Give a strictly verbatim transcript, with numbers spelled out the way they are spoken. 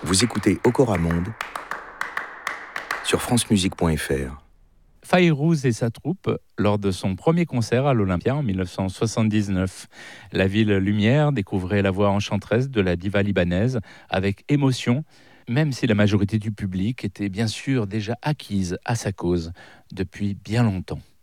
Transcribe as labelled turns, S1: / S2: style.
S1: Vous écoutez Okora Monde sur francemusique point f r.
S2: Fayrouz et sa troupe lors de son premier concert à l'Olympia en dix-neuf cent soixante-dix-neuf. La ville lumière découvrait la voix enchanteresse de la diva libanaise avec émotion, même si la majorité du public était bien sûr déjà acquise à sa cause depuis bien longtemps.